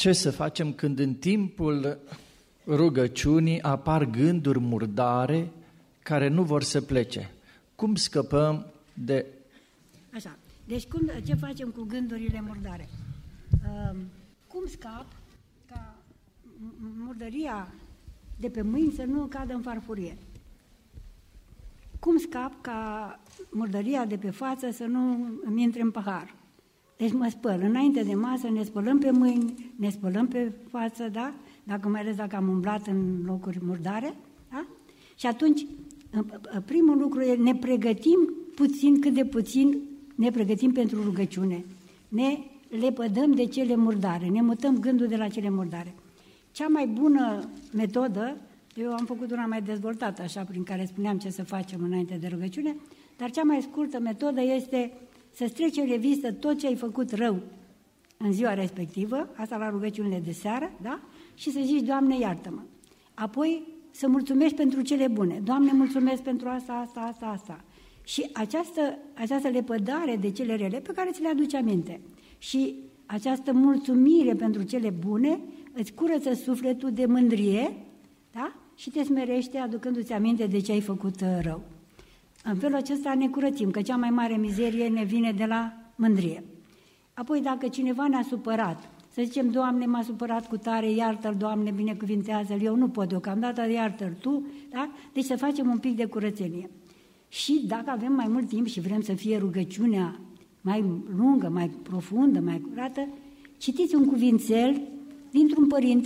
Ce să facem când în timpul rugăciunii apar gânduri murdare care nu vor să plece? Cum scăpăm de... Așa, deci ce facem cu gândurile murdare? Cum scap ca murdăria de pe mâini să nu cadă în farfurie? Cum scap ca murdăria de pe față să nu îmi intre în pahar? Deci mă spăl. Înainte de masă ne spălăm pe mâini, ne spălăm pe față, da? Mai ales dacă am umblat în locuri murdare, da? Și atunci, primul lucru e ne pregătim puțin, cât de puțin, ne pregătim pentru rugăciune. Ne lepădăm de cele murdare, ne mutăm gândul de la cele murdare. Cea mai bună metodă, eu am făcut una mai dezvoltată, așa, prin care spuneam ce să facem înainte de rugăciune, dar cea mai scurtă metodă este să-ți treci în revistă tot ce ai făcut rău în ziua respectivă, asta la rugăciunile de seară, da? Și să zici, Doamne, iartă-mă. Apoi să mulțumești pentru cele bune. Doamne, mulțumesc pentru asta. Și această lepădare de cele rele pe care ți le aduci aminte și această mulțumire pentru cele bune îți curăță sufletul de mândrie, da? Și te smerește aducându-ți aminte de ce ai făcut rău. În felul acesta ne curățim, că cea mai mare mizerie ne vine de la mândrie. Apoi dacă cineva ne-a supărat, să zicem, Doamne, m-a supărat cu tare, iartă-l, Doamne, binecuvintează-l, eu nu pot deocamdată, iartă-l Tu, da? Deci să facem un pic de curățenie. Și dacă avem mai mult timp și vrem să fie rugăciunea mai lungă, mai profundă, mai curată, citiți un cuvințel dintr-un părinte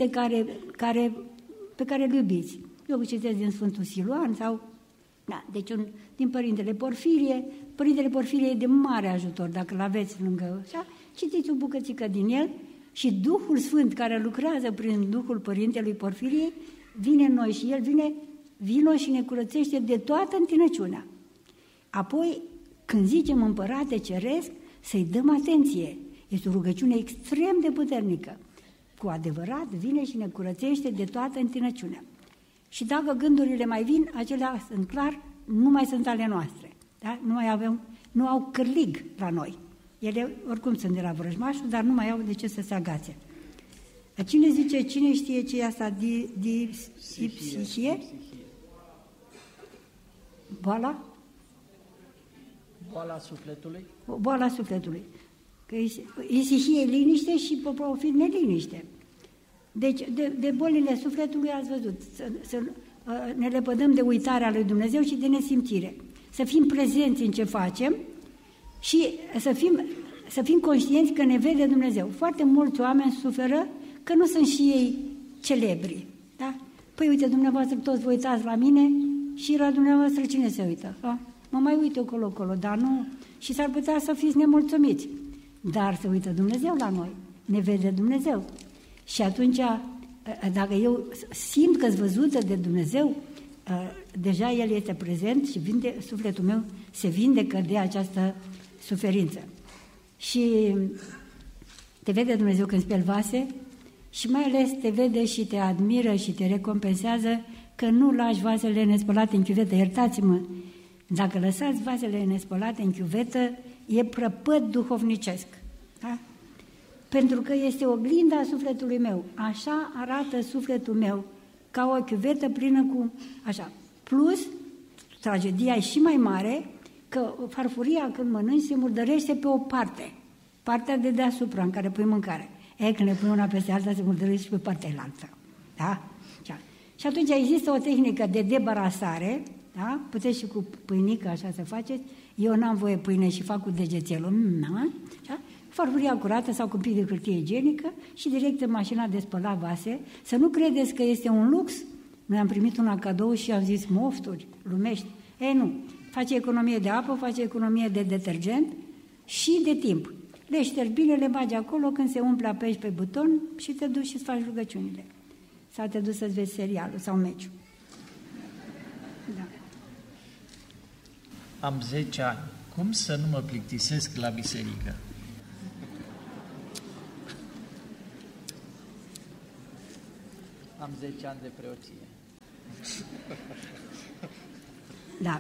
pe care îl iubiți. Eu citesc din Sfântul Siluan sau... Da, deci din Părintele Porfirie. Părintele Porfirie e de mare ajutor, dacă îl aveți lângă așa, citiți o bucățică din el și Duhul Sfânt care lucrează prin Duhul Părintelui Porfirie vine în noi și el vino și ne curățește de toată întinăciunea. Apoi, când zicem Împărate Ceresc, să-i dăm atenție. Este o rugăciune extrem de puternică. Cu adevărat vine și ne curățește de toată întinăciunea. Și dacă gândurile mai vin, acelea sunt clar, nu mai sunt ale noastre. Da? Nu au cârlig la noi. Ele oricum sunt de la vrăjmașul, dar nu mai au de ce să se agațe. Cine știe ce e asta? Dipsihie? Boala? Boala sufletului? Boala sufletului. Că isihie e liniște și profit neliniște. Deci, de bolile sufletului ați văzut, să ne lepădăm de uitarea lui Dumnezeu și de nesimțire. Să fim prezenți în ce facem și să fim conștienți că ne vede Dumnezeu. Foarte mulți oameni suferă că nu sunt și ei celebri. Da? Păi uite, dumneavoastră toți vă uitați la mine și la dumneavoastră cine se uită? Da? Mă mai uit eu colo, dar nu... Și s-ar putea să fiți nemulțumiți. Dar se uită Dumnezeu la noi, ne vede Dumnezeu. Și atunci, dacă eu simt că-s văzută de Dumnezeu, deja El este prezent și sufletul meu se vindecă de această suferință. Și te vede Dumnezeu când speli vase și mai ales te vede și te admiră și te recompensează că nu lași vasele nespălate în chiuvetă. Iertați-mă, dacă lăsați vasele nespălate în chiuvetă, e prăpăd duhovnicesc. Da? Pentru că este oglinda sufletului meu. Așa arată sufletul meu, ca o chiuvetă plină cu... Așa. Plus, tragedia e și mai mare, că farfuria când mănânci se murdărește pe o parte, partea de deasupra în care pui mâncare. Când le pui una peste alta, se murdărește și pe partea elaltă. Da? Și atunci există o tehnică de debarasare, da? Puteți și cu pâinică așa să faceți. Eu n-am voie pâine și fac cu degețelul. Da? Farfuria curată sau cu un pic de hârtie igienică și direct în mașina de spălat vase. Să nu credeți că este un lux. Noi am primit una cadou și am zis mofturi, lumești. Nu. Face economie de apă, face economie de detergent și de timp. Le ștergi bine, le bagi acolo, când se umple apeși pe buton și te duci și îți faci rugăciunile. Sau te duci să-ți vezi serialul sau meciul. Da. Am 10 ani. Cum să nu mă plictisesc la biserică? Am 10 ani de preoție. Da.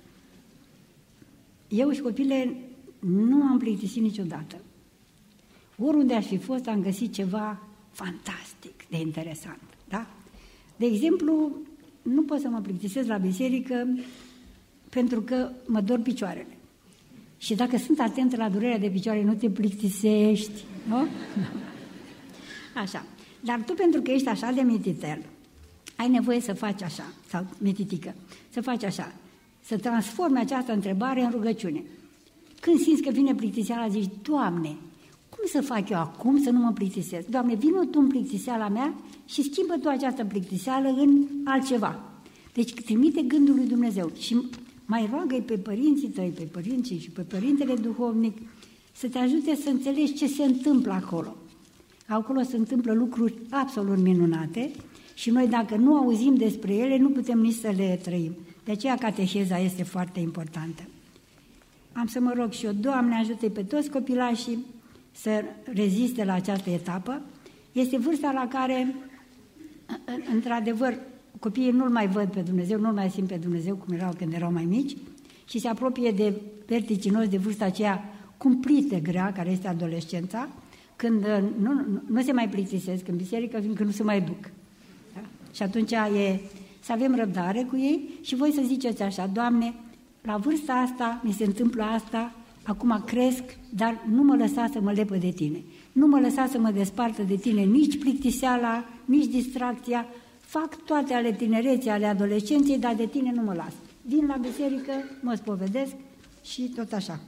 Eu și copile nu am plictisit niciodată. Oriunde aș fi fost, am găsit ceva fantastic de interesant. Da? De exemplu, nu pot să mă plictisesc la biserică pentru că mă dor picioarele. Și dacă sunt atentă la durerea de picioare, nu te plictisești, nu? Așa. Dar tu, pentru că ești așa de mititel, ai nevoie să faci așa, sau mititică, să faci așa, să transformi această întrebare în rugăciune. Când simți că vine plictiseala, zici, Doamne, cum să fac eu acum să nu mă plictisesc? Doamne, vină Tu în plictiseala mea și schimbă Tu această plictiseală în altceva. Deci trimite gândul lui Dumnezeu și mai roagă-i pe părinții tăi, pe părinții și pe părintele duhovnic să te ajute să înțelegi ce se întâmplă acolo. Acolo se întâmplă lucruri absolut minunate și noi, dacă nu auzim despre ele, nu putem nici să le trăim. De aceea cateheza este foarte importantă. Am să mă rog și eu, Doamne, ajută-i pe toți copilașii să reziste la această etapă. Este vârsta la care, într-adevăr, copiii nu-L mai văd pe Dumnezeu, nu-L mai simt pe Dumnezeu cum erau când erau mai mici și se apropie de vertiginos, de vârsta aceea cumplită grea, care este adolescența, când nu se mai plictisesc în biserică, fiindcă nu se mai duc. Da? Și atunci e să avem răbdare cu ei și voi să ziceți așa, Doamne, la vârsta asta mi se întâmplă asta, acum cresc, dar nu mă lăsa să mă lepă de Tine. Nu mă lăsa să mă despartă de Tine nici plictiseala, nici distracția. Fac toate ale tinereții, ale adolescenței, dar de Tine nu mă las. Vin la biserică, mă spovedesc și tot așa.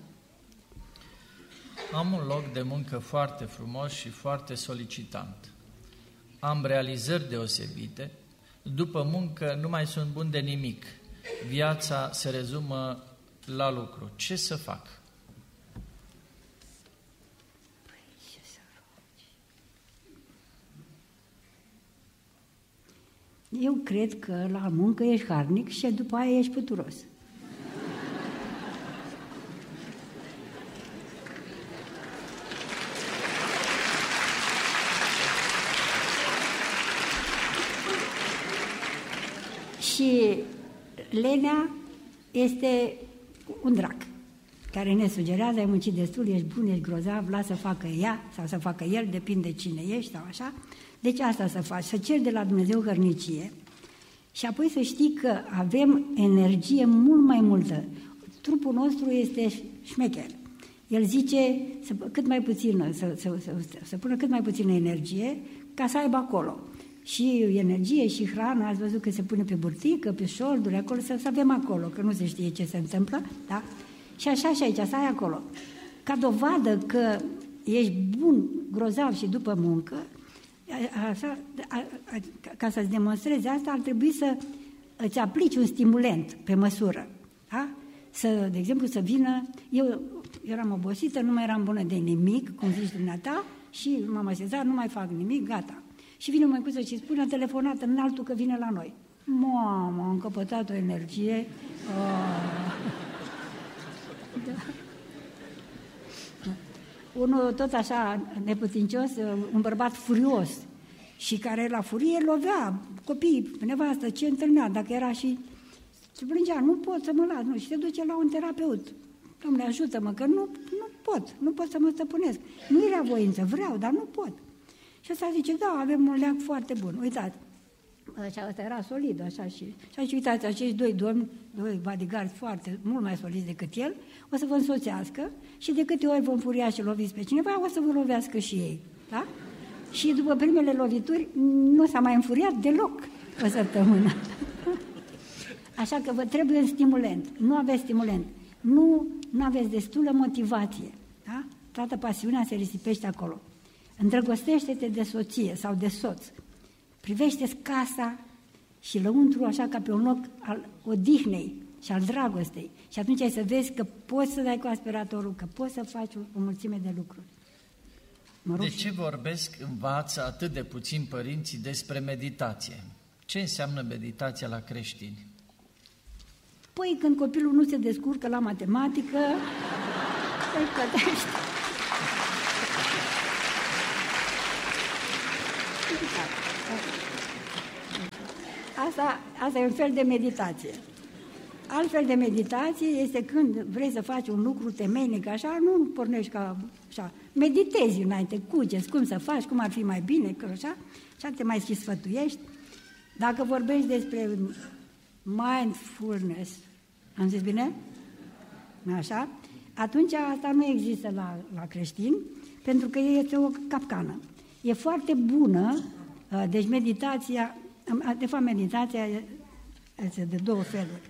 Am un loc de muncă foarte frumos și foarte solicitant. Am realizări deosebite. După muncă nu mai sunt bun de nimic. Viața se rezumă la lucru. Ce să fac? Eu cred că la muncă ești harnic și după aia ești puturos. Și lenea este un drac care ne sugerează, ai muncit destul, ești bun, ești grozav, lasă să facă ea sau să facă el, depinde cine ești sau așa. Deci asta să faci, să ceri de la Dumnezeu hărnicie și apoi să știi că avem energie mult mai multă. Trupul nostru este șmecher. El zice cât mai puțină, să pună cât mai puțină energie ca să aibă acolo. Și energie și hrană, ați văzut că se pune pe burtică, pe șolduri, acolo, să avem acolo, că nu se știe ce se întâmplă, da? Și așa și aici, să ai acolo. Ca dovadă că ești bun, grozav și după muncă, așa, ca să-ți demonstrezi asta, ar trebui să îți aplici un stimulant pe măsură, da? De exemplu, să vină, eu eram obosită, nu mai eram bună de nimic, cum zici dumneata, și m-am așezat, nu mai fac nimic, gata. Și vine o măicuță și spune, a telefonat în altul că vine la noi. Mamă, am încăpătat o energie. Da. Unul tot așa neputincios, un bărbat furios și care la furie lovea copiii, nevastă, ce întâlnea, dacă era și se plângea, nu pot să mă las, nu, și se duce la un terapeut. Doamne, ajută-mă, că nu pot să mă stăpânesc. Nu era voință, vreau, dar nu pot. Și ăsta zice, da, avem un leac foarte bun, uitați. Așa, ăsta era solid, așa și uitați, acești doi domni, doi bodyguards foarte, mult mai solizi decât el, o să vă însoțească și de câte ori vom furia și loviți pe cineva, o să vă lovească și ei, da? Și după primele lovituri nu s-a mai înfuriat deloc o săptămână. Așa că vă trebuie un stimulant, nu aveți stimulant, nu aveți destulă motivație, da? Toată pasiunea se risipește acolo. Îndrăgostește-te de soție sau de soț. Privește-ți casa și lăuntru așa ca pe un loc al odihnei și al dragostei. Și atunci ai să vezi că poți să dai cu aspiratorul, că poți să faci o mulțime de lucruri. De ce învață atât de puțin părinții despre meditație? Ce înseamnă meditația la creștini? Păi când copilul nu se descurcă la matematică, îl plătește. Asta e un fel de meditație. altfel de meditație este când vrei să faci un lucru temeinic, așa, nu pornești ca așa, meditezi înainte, cugeți cum să faci, cum ar fi mai bine, că așa, și te mai și sfătuiești. Dacă vorbești despre mindfulness, am zis bine? Așa? Atunci asta nu există la creștini, pentru că este o capcană. E foarte bună, deci meditația, de fapt meditația este de două feluri.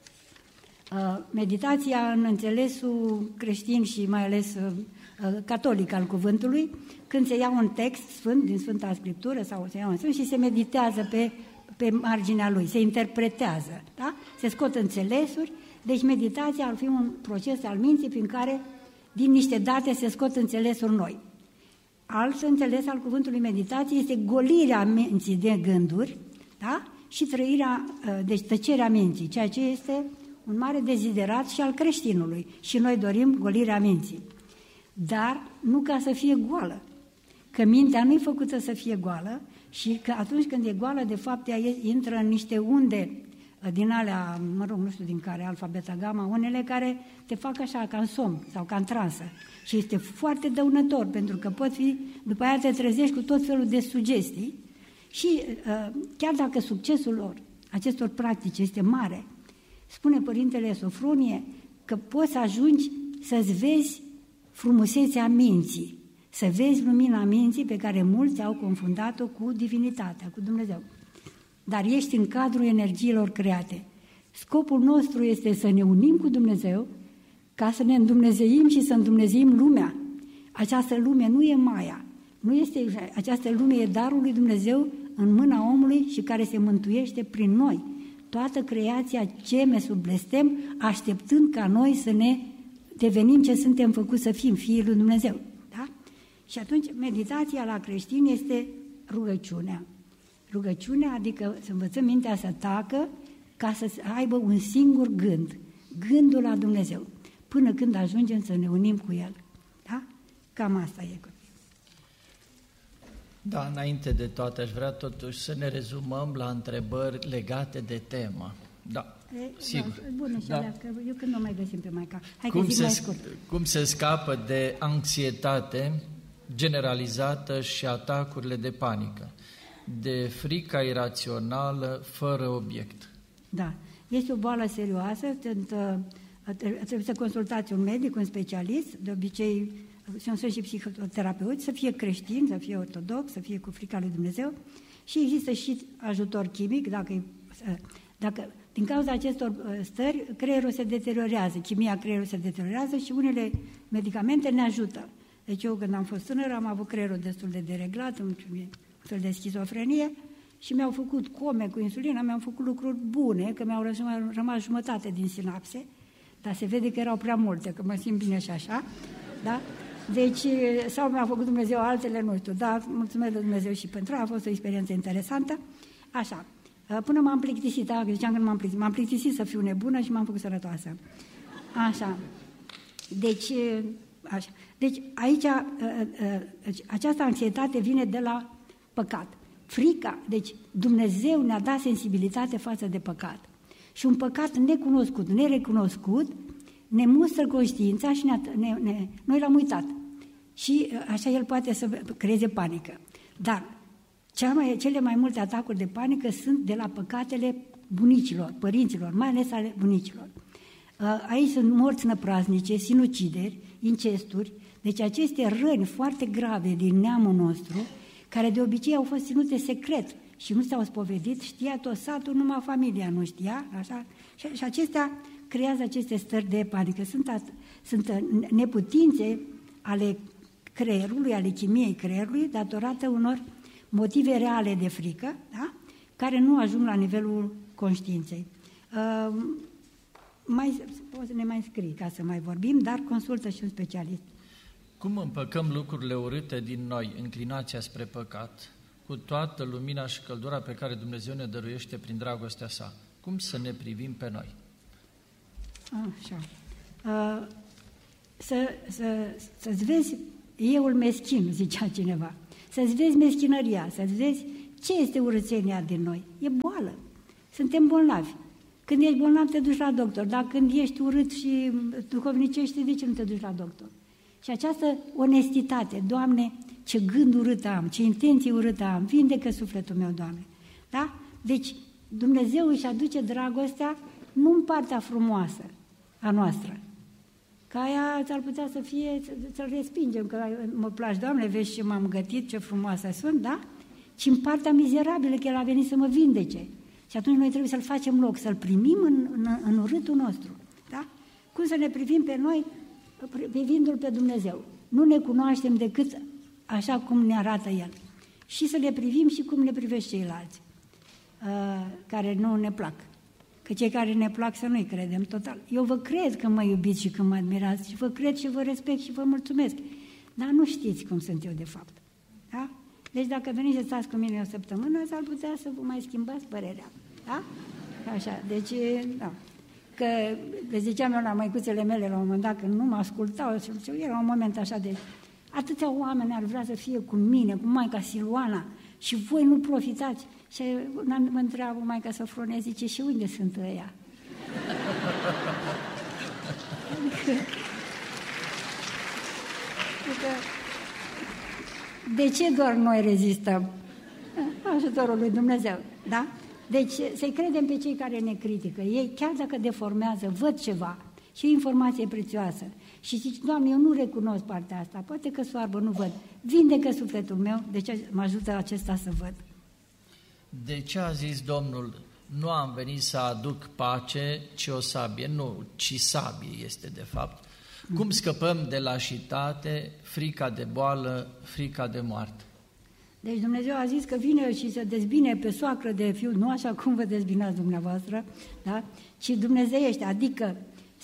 Meditația în înțelesul creștin și mai ales catolic al cuvântului, când se ia un text sfânt din Sfânta Scriptură sau se ia un sfânt și se meditează pe marginea lui, se interpretează, da? Se scot înțelesuri, deci meditația ar fi un proces al minții prin care din niște date se scot înțelesuri noi. Alt înțeles al cuvântului meditație este golirea minții de gânduri, da? Și trăirea, deci tăcerea minții, ceea ce este un mare deziderat și al creștinului. Și noi dorim golirea minții. Dar nu ca să fie goală, că mintea nu e făcută să fie goală și că atunci când e goală, de fapt, ea intră în niște unde din alea, mă rog, nu știu din care, alfa, beta, gamma, unele care te fac așa, ca în somn sau ca în transă. Și este foarte dăunător, pentru că pot fi, după aia te trezești cu tot felul de sugestii și chiar dacă succesul lor, acestor practici, este mare, spune Părintele Sofronie că poți să ajungi să-ți vezi frumusețea minții, să vezi lumina minții pe care mulți au confundat-o cu divinitatea, cu Dumnezeu. Dar ești în cadrul energiilor create. Scopul nostru este să ne unim cu Dumnezeu ca să ne îndumnezeim și să îndumnezeim lumea. Această lume nu e Maia, nu este, această lume e darul lui Dumnezeu în mâna omului și care se mântuiește prin noi. Toată creația geme sub blestem, așteptând ca noi să ne devenim ce suntem făcuți să fim, fiii lui Dumnezeu. Da? Și atunci meditația la creștini este rugăciunea. Rugăciunea, adică să învățăm mintea să tacă ca să aibă un singur gând, gândul la Dumnezeu, până când ajungem să ne unim cu El. Da? Cam asta e. Da, înainte de toate aș vrea totuși să ne rezumăm la întrebări legate de temă. Da, sigur. Da, bună și alea, că eu când nu mai găsim pe Maica. Hai cum că zic mai scurt. Cum se scapă de anxietate generalizată și atacurile de panică, de frica irațională fără obiect? Da, este o boală serioasă, trebuie să consultați un medic, un specialist, de obicei sunt și psihoterapeuți, să fie creștin, să fie ortodox, să fie cu frica lui Dumnezeu și există și ajutor chimic, dacă din cauza acestor stări creierul se deteriorează, chimia creierului se deteriorează și unele medicamente ne ajută. Deci eu când am fost tânără am avut creierul destul de dereglat, un fel de schizofrenie și mi-au făcut come cu insulină, mi-au făcut lucruri bune, că mi-au rămas jumătate din sinapse, dar se vede că erau prea multe, că mă simt bine și așa, da? Deci, sau mi-a făcut Dumnezeu altele, nu știu, da, mulțumesc lui Dumnezeu și pentru a fost o experiență interesantă, așa. Până m-am plictisit, da, ziceam că nu m-am plictisit să fiu nebună și m-am făcut sănătoasă. Așa. Deci, așa. Deci aici, această anxietate vine de la păcat. Frica, deci Dumnezeu ne-a dat sensibilitate față de păcat. Și un păcat necunoscut, nerecunoscut, ne mustră conștiința și noi l-am uitat. Și așa el poate să creeze panică. Dar cele mai multe atacuri de panică sunt de la păcatele bunicilor, părinților, mai ales ale bunicilor. Aici sunt morți năpraznice, sinucideri, incesturi, deci aceste răni foarte grave din neamul nostru, care de obicei au fost ținute secret și nu s-au spovedit, știa tot satul, numai familia nu știa, așa, și acestea creează aceste stări de panică. Sunt neputințe ale creierului, ale chimiei creierului, datorate unor motive reale de frică, da? Care nu ajung la nivelul conștiinței. Poți să ne mai scrii ca să mai vorbim, dar consultă și un specialist. Cum împăcăm lucrurile urâte din noi, înclinația spre păcat, cu toată lumina și căldura pe care Dumnezeu ne dăruiește prin dragostea sa? Cum să ne privim pe noi? Așa. Să-ți vezi euul meschin, zicea cineva. Să-ți vezi meschinăria, să-ți vezi ce este urățenia din noi. E boală. Suntem bolnavi. Când ești bolnav, te duci la doctor, dar când ești urât și duhovnicește, de ce nu te duci la doctor? Și această onestitate, Doamne, ce gând urât am, ce intenții urâtă am, vindecă sufletul meu, Doamne. Da? Deci Dumnezeu își aduce dragostea nu în partea frumoasă a noastră, că aia ți-ar putea să fie, să-l respingem, că mă place, Doamne, vezi ce m-am gătit, ce frumoasă sunt, da? Ci în partea mizerabilă, că El a venit să mă vindece. Și atunci noi trebuie să-L facem loc, să-L primim în urâtul nostru. Da? Cum să ne privim pe noi, privindu-L pe Dumnezeu? Nu ne cunoaștem decât așa cum ne arată El. Și să le privim și cum le privește ceilalți, care nu ne plac. Că cei care ne plac să nu-i credem total. Eu vă cred că mă iubiți și că mă admirați și vă cred și vă respect și vă mulțumesc. Dar nu știți cum sunt eu de fapt. Da? Deci dacă veniți să stați cu mine o săptămână, s-ar putea să vă mai schimbați părerea. Da? Așa, deci, da. Că le ziceam eu la măicuțele mele la un moment dat, că nu mă ascultau, era un moment așa de... Atâția oameni ar vrea să fie cu mine, cu maica Siluana, și voi nu profitați. Și mă întreabă maica Sofronia, zice, și unde sunt ăia? Adică, de ce doar noi rezistăm? Ajutorul lui Dumnezeu, da? Deci să-i credem pe cei care ne critică. Ei, chiar dacă deformează, văd ceva și informație prețioasă. Și zici, Doamne, eu nu recunosc partea asta, poate că soarbă, nu văd. Vindecă sufletul meu, de ce mă ajută acesta să văd. De ce a zis Domnul, nu am venit să aduc pace, ci o sabie? Nu, ci sabie este de fapt. Cum scăpăm de lașitate, frica de boală, frica de moarte? Deci Dumnezeu a zis că vine și să dezbine pe soacră de fiu, nu așa cum vă dezbinați dumneavoastră, da? Ci dumnezeiește, adică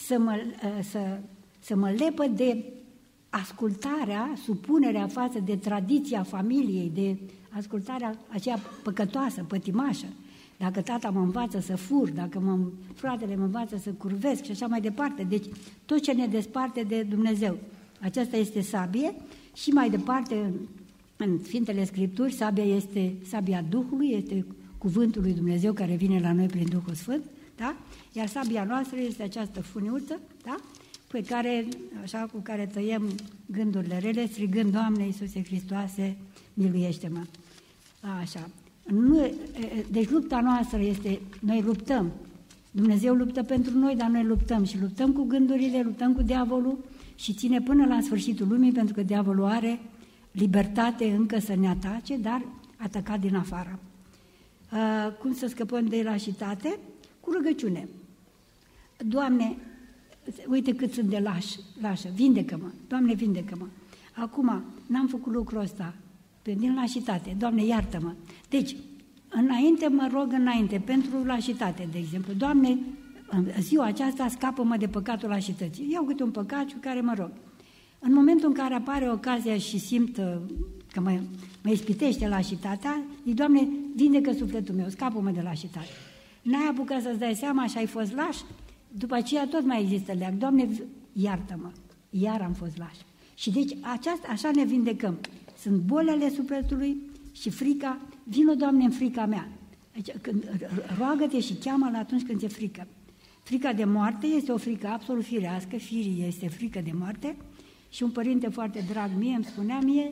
să mă lepă de ascultarea, supunerea față de tradiția familiei, de ascultarea aceea păcătoasă, pătimașă. Dacă tata mă învață să fur, dacă fratele mă învață să curvesc și așa mai departe. Deci tot ce ne desparte de Dumnezeu. Aceasta este sabie și mai departe în Sfintele Scripturi, sabia este sabia Duhului, este cuvântul lui Dumnezeu care vine la noi prin Duhul Sfânt, da? Iar sabia noastră este această funiuță, da? Pe care, așa, cu care tăiem gândurile rele, strigând, Doamne Iisuse Hristoase, miluiește-mă. Așa. Deci lupta noastră este, noi luptăm. Dumnezeu luptă pentru noi, dar noi luptăm și luptăm cu gândurile, luptăm cu diavolul și ține până la sfârșitul lumii, pentru că diavolul are libertate încă să ne atace, dar atacat din afară. Cum să scăpăm de lașitate? Cu rugăciune. Doamne, uite cât sunt de lașă, vindecă-mă, Doamne, vindecă-mă. Acum, n-am făcut lucrul ăsta, din lașitate, Doamne, iartă-mă. Deci, înainte mă rog înainte, pentru lașitate, de exemplu. Doamne, în ziua aceasta scapă-mă de păcatul lașității. Iau câte un păcat cu care mă rog. În momentul în care apare ocazia și simt că mă ispitește lașitatea, zic, Doamne, vindecă sufletul meu, scapă-mă de lașitate. N-ai apucat să-ți dai seama și ai fost laș, după aceea tot mai există leac. Doamne, iartă-mă, iar am fost laș. Și deci așa ne vindecăm. Sunt bolile sufletului și frica, vină, Doamne, în frica mea. Deci, roagă-te și cheamă-L atunci când ți-e frică. Frica de moarte este o frică absolut firească, firii este frică de moarte. Și un părinte foarte drag mie îmi spunea mie,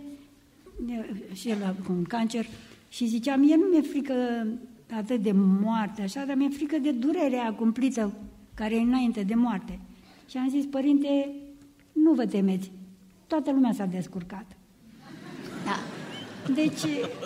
și el cu un cancer, și zicea, mie nu mi-e frică atât de moarte, așa, dar mi-e frică de durerea cumplită care e înainte de moarte. Și am zis, părinte, nu vă temeți, toată lumea s-a descurcat. Da. Deci,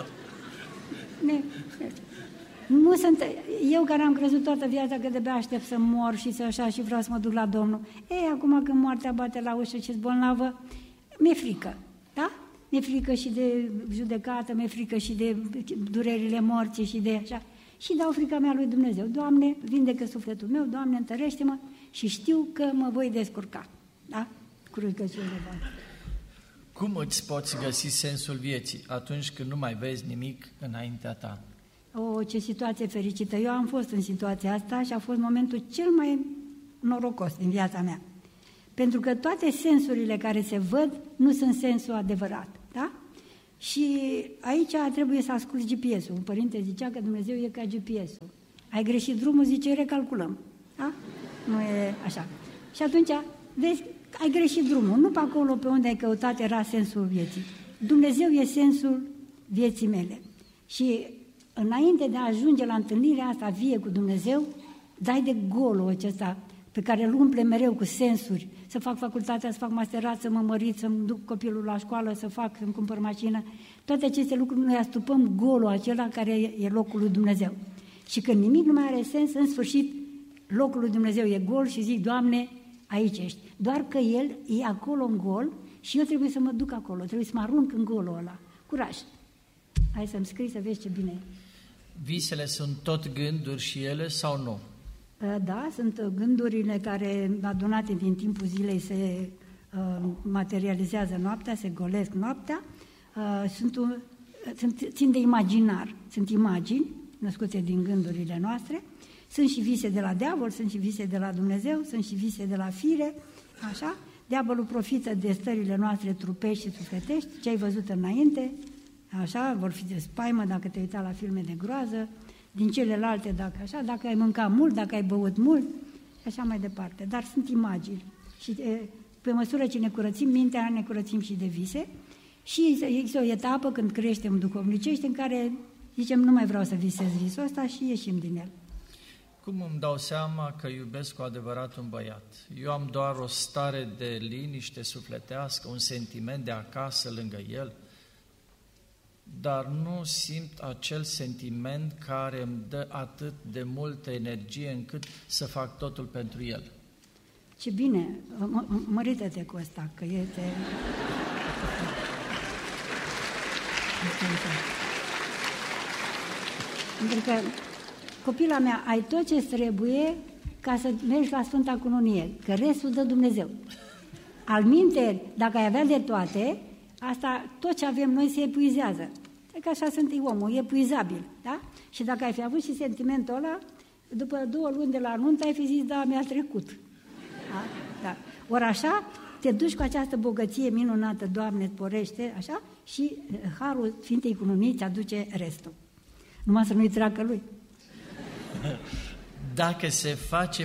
nu sunt, eu care am crezut toată viața că de-abia aștept să mor și să așa și vreau să mă duc la Domnul. Ei, acum când moartea bate la ușă și-s bolnavă, mi-e frică, da? Mi-e frică și de judecată, mi-e frică și de durerile morții și de așa. Și dau frica mea lui Dumnezeu. Doamne, vindecă sufletul meu, Doamne, întărește-mă și știu că mă voi descurca, da? Cu rugăciunile voastre. Cum îți poți găsi sensul vieții atunci când nu mai vezi nimic înaintea ta? O, ce situație fericită! Eu am fost în situația asta și a fost momentul cel mai norocos din viața mea. Pentru că toate sensurile care se văd nu sunt sensul adevărat, da? Și aici trebuie să asculți GPS-ul. Un părinte zicea că Dumnezeu e ca GPS-ul. ai greșit drumul, zice, recalculăm. Da? Nu e așa. Și atunci, vezi, ai greșit drumul. Nu pe acolo pe unde ai căutat era sensul vieții. Dumnezeu e sensul vieții mele. Și înainte de a ajunge la întâlnirea asta vie cu Dumnezeu, dai de golul acesta pe care îl umple mereu cu sensuri, să fac facultatea, să fac masterat, să mă mărit, să-mi duc copilul la școală, să-mi cumpăr mașină. Toate aceste lucruri noi astupăm golul acela care e locul lui Dumnezeu. Și când nimic nu mai are sens, în sfârșit, locul lui Dumnezeu e gol și zic, Doamne, aici ești. Doar că El e acolo în gol și eu trebuie să mă duc acolo, trebuie să mă arunc în golul ăla. Curaj! Hai să-mi scrii să vezi ce bine e. Visele sunt tot gânduri și ele sau nu? Da, sunt gândurile care, adunate din timpul zilei, se materializează noaptea, se golesc noaptea, țin de imaginar, sunt imagini născute din gândurile noastre, sunt și vise de la diavol, sunt și vise de la Dumnezeu, sunt și vise de la fire, așa. Diavolul profită de stările noastre trupești și sufletești, ce ai văzut înainte, așa, vor fi de spaimă dacă te uita la filme de groază, din celelalte, dacă ai mâncat mult, dacă ai băut mult, și așa mai departe. Dar sunt imagini. Și pe măsură ce ne curățim mintea, ne curățim și de vise. Și există o etapă când creștem duhovnicești în care zicem, nu mai vreau să visez visul ăsta și ieșim din el. Cum îmi dau seama că iubesc cu adevărat un băiat? Eu am doar o stare de liniște sufletească, un sentiment de acasă lângă el, dar nu simt acel sentiment care îmi dă atât de multă energie încât să fac totul pentru el. Ce bine, mărită-te cu ăsta, că este... Pentru că, copila mea, ai tot ce trebuie ca să mergi la Sfânta Cununie, că restul dă Dumnezeu. Alminteri, dacă ai avea de toate, asta, tot ce avem noi se epuizează. Că așa sunt omul, e epuizabil, da? Și dacă ai fi avut și sentimentul ăla, după 2 luni de la nuntă ai fi zis, da, mi-a trecut. Da? Da. Ori așa, te duci cu această bogăție minunată, Doamne, îți porește, așa, și harul Sfintei Cununii îți aduce restul. Numai să nu-i treacă lui. Dacă se face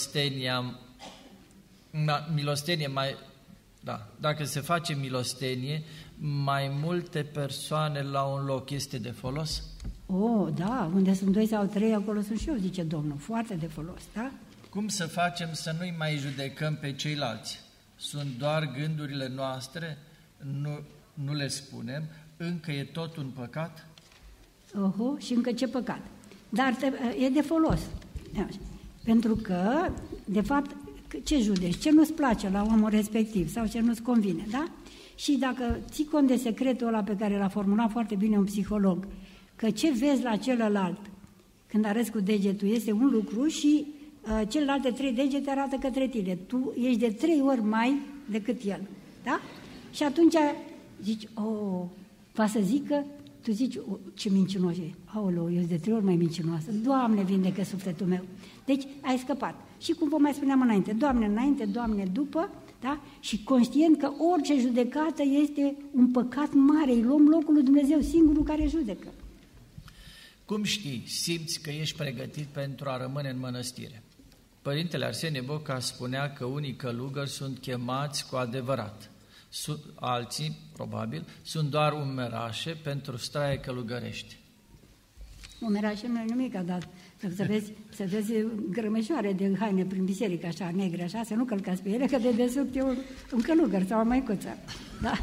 dacă se face milostenie, mai multe persoane la un loc este de folos? Da, unde sunt 2 sau 3, acolo sunt și eu, zice Domnul, foarte de folos, da? Cum să facem să nu-i mai judecăm pe ceilalți? Sunt doar gândurile noastre, nu le spunem, încă e tot un păcat? Și încă ce păcat. Dar e de folos. Pentru că, de fapt, ce judeci? Ce nu-ți place la omul respectiv sau ce nu-ți convine, da? Și dacă ții cont de secretul ăla pe care l-a formulat foarte bine un psiholog, că ce vezi la celălalt când arăți cu degetul este un lucru și celelalte 3 degete arată către tine. Tu ești de 3 ori mai decât el, da? Și atunci zici, va să zică, tu zici, ce mincinos e, aoleu, eu sunt de 3 ori mai mincinoasă, Doamne, vindecă sufletul meu. Deci ai scăpat. Și cum vă mai spuneam înainte, Doamne înainte, Doamne după, da? Și conștient că orice judecată este un păcat mare, îi luăm locul lui Dumnezeu, singurul care judecă. Cum știi, simți că ești pregătit pentru a rămâne în mănăstire? Părintele Arsenie Boca spunea că unii călugări sunt chemați cu adevărat. Alții, probabil, sunt doar umerașe pentru straie călugărești. Umerașe nu e nimic, dar să vezi grămășoare de haine prin biserică, așa, negre, așa, să nu călcați pe ele, că de desubt e un călugăr sau o măicuță. Da?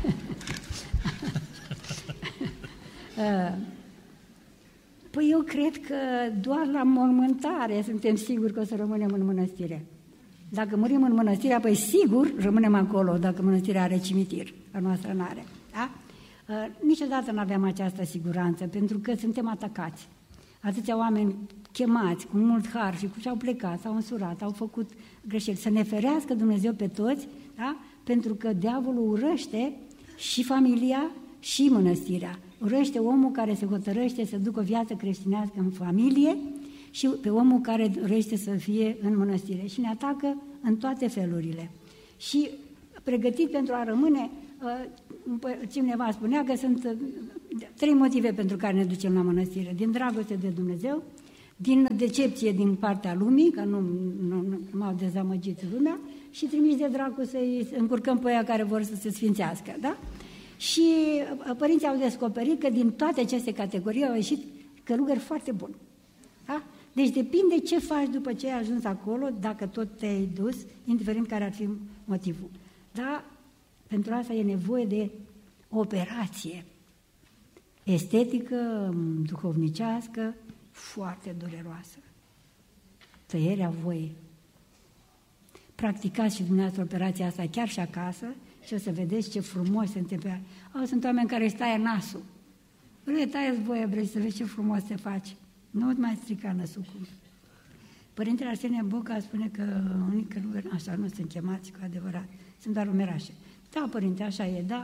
Păi eu cred că doar la mormântare suntem siguri că o să rămânem în mănăstire. Dacă murim în mănăstire, apoi sigur rămânem acolo, dacă mănăstirea are cimitir, a noastră n-are. Da? Niciodată nu aveam această siguranță, pentru că suntem atacați. Atâția oameni chemați cu mult har și și-au plecat, s-au însurat, au făcut greșeli. Să ne ferească Dumnezeu pe toți, da? Pentru că diavolul urăște și familia și mănăstirea. Urăște omul care se hotărăște să ducă o viață creștinească în familie și pe omul care dorește să fie în mănăstire. Și ne atacă în toate felurile. Și pregătit pentru a rămâne, cineva spunea că sunt 3 motive pentru care ne ducem la mănăstire. Din dragoste de Dumnezeu, din decepție din partea lumii, că nu m-au dezamăgit lumea, și trimiși de dracu să-i încurcăm pe aia care vor să se sfințească, da? Și părinții au descoperit că din toate aceste categorii au ieșit călugări foarte buni. Da? Deci depinde ce faci după ce ai ajuns acolo, dacă tot te-ai dus, indiferent care ar fi motivul. Da? Pentru asta e nevoie de operație estetică, duhovnicească, foarte dureroasă. Tăierea voii. Practicați și dumneavoastră operația asta chiar și acasă și o să vedeți ce frumos se întâmplă. Sunt oameni care își taie nasul. Le taieți voie, vrei să vezi ce frumos se face. Nu-ți mai strica năsucul. Părintele Arsenie Boca spune că unii călugări, așa nu sunt chemați cu adevărat, sunt doar umerașe. Da, părinte, așa e, da.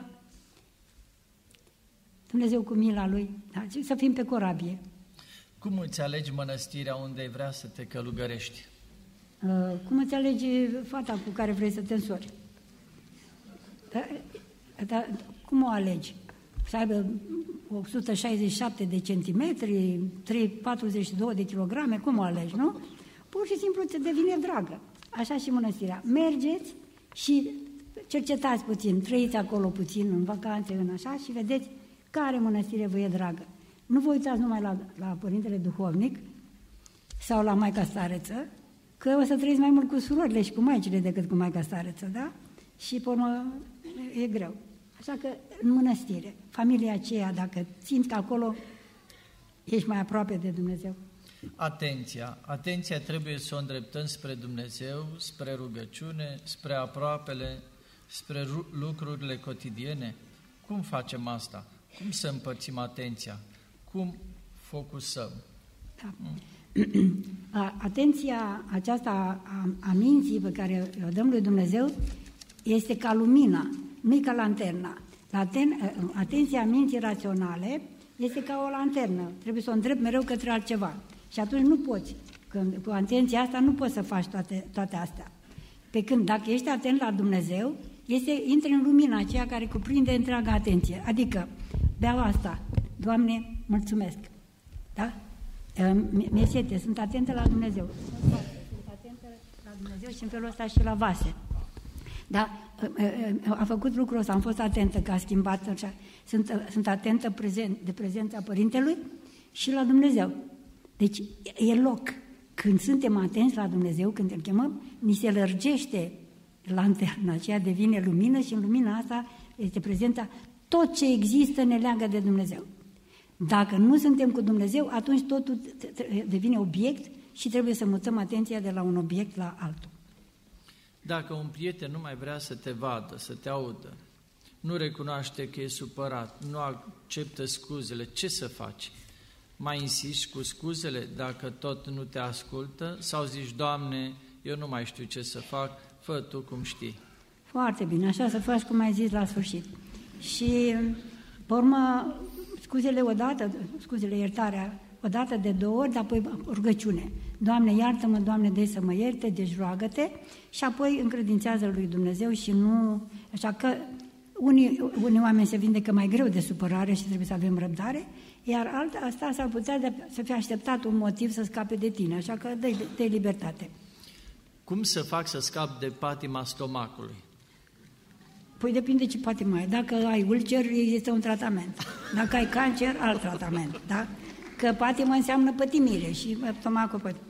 Dumnezeu cu mila Lui, da, să fim pe corabie. Cum îți alegi mănăstirea unde vrea să te călugărești? Cum îți alegi fata cu care vrei să te însori? Da, cum o alegi? Să aibă 167 de centimetri, 42 de kilograme, cum o alegi, nu? Pur și simplu ți devine dragă. Așa și mănăstirea. Mergeți și cercetați puțin, trăiți acolo puțin, în vacanțe, în așa, și vedeți care mănăstire vă e dragă. Nu vă uitați numai la Părintele Duhovnic sau la Maica Stareță, că o să trăiți mai mult cu surorile și cu maicile decât cu Maica Stareță, da? Și, pe urmă, e greu. Așa că, în mănăstire, familia aceea, dacă simți că acolo ești mai aproape de Dumnezeu. Atenția trebuie să o îndreptăm spre Dumnezeu, spre rugăciune, spre aproapele, spre lucrurile cotidiene. Cum facem asta? Cum să împărțim atenția? Cum focusăm? Da. Atenția aceasta a minții pe care o dăm lui Dumnezeu este ca lumina, nu e ca lanterna. Atenția minții raționale este ca o lanternă, trebuie să o îndrept mereu către altceva. Și atunci nu poți, cu atenția asta nu poți să faci toate astea. Pe când dacă ești atent la Dumnezeu, intri în lumina aceea care cuprinde întreaga atenție. Adică, beau asta, Doamne, mulțumesc. Da? Mi-e sete, sunt atentă la Dumnezeu. Sunt atentă la Dumnezeu și în felul ăsta și la vase. Da? A făcut lucrul ăsta, am fost atentă că a schimbat așa. Sunt atentă de prezența Părintelui și la Dumnezeu. Deci e loc. Când suntem atenți la Dumnezeu, când îl chemăm, ni se lărgește lanterna aceea, devine lumină și în lumina asta este prezența. Tot ce există ne leagă de Dumnezeu. Dacă nu suntem cu Dumnezeu, atunci totul devine obiect și trebuie să mutăm atenția de la un obiect la altul. Dacă un prieten nu mai vrea să te vadă, să te audă, nu recunoaște că e supărat, nu acceptă scuzele, ce să faci? Mai insisti cu scuzele dacă tot nu te ascultă sau zici, Doamne, eu nu mai știu ce să fac, fă Tu cum știi. Foarte bine, așa să faci cum ai zis la sfârșit. Și, pe urmă, iertarea, odată de 2 ori, dar apoi rugăciune. Doamne, iartă-mă, Doamne, dă să mă ierte, deci roagă-te și apoi încredințează lui Dumnezeu și nu... Așa că unii oameni se vindecă mai greu de supărare și trebuie să avem răbdare, iar asta s-ar putea să fie așteptat un motiv să scape de tine, așa că dă-i libertate. Cum să fac să scap de patima stomacului? Păi depinde ce patimă ai. Dacă ai ulcer, există un tratament. Dacă ai cancer, alt tratament. Da? Că patimă înseamnă pătimire și stomacul